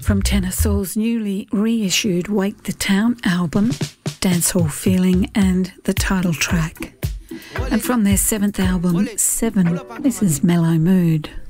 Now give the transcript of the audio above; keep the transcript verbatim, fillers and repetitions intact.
From Tenor Soul's newly reissued Wake the Town album, Dancehall Feeling and the title track. And from their seventh album, Seven, this is Mellow Mood.